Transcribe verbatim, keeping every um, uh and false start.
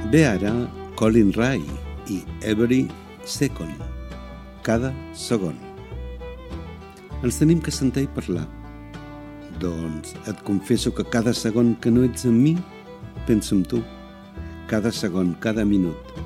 Ve ara Colin Ray i Every Second, cada segon. Ens tenim que sentar i parlar. Doncs et confesso que cada segon que no ets amb mi, penso en tu. Cada segon, cada minut.